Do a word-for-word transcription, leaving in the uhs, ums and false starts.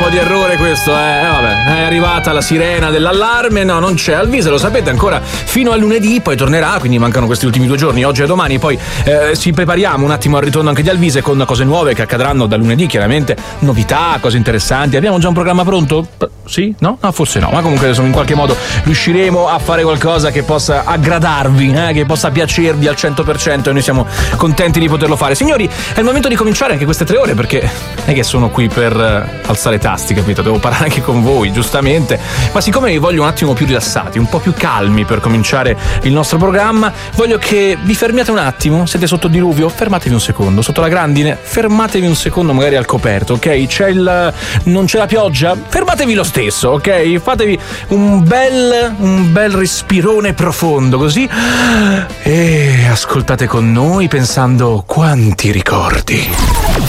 di errore questo, eh. Vabbè, è arrivata la sirena dell'allarme, no, non c'è Alvise, lo sapete, ancora fino a lunedì, poi tornerà, quindi mancano questi ultimi due giorni, oggi e domani, poi eh, ci prepariamo un attimo al ritorno anche di Alvise con cose nuove che accadranno da lunedì, chiaramente, novità, cose interessanti. Abbiamo già un programma pronto? Sì? No? No, forse no, ma comunque adesso in qualche modo riusciremo a fare qualcosa che possa aggradarvi, eh, che possa piacervi al cento per cento, e noi siamo contenti di poterlo fare. Signori, è il momento di cominciare anche queste tre ore, perché non è che sono qui per uh, alzare tasti, capito? Devo parlare anche con voi, giustamente, ma siccome vi voglio un attimo più rilassati, un po' più calmi per cominciare il nostro programma, voglio che vi fermiate un attimo. Siete sotto diluvio? Fermatevi un secondo. Sotto la grandine? Fermatevi un secondo, magari al coperto, ok? C'è il... non c'è la pioggia? Fermatevi lo stesso, ok? Fatevi un bel un bel respirone profondo, così, e ascoltate con noi pensando quanti ricordi.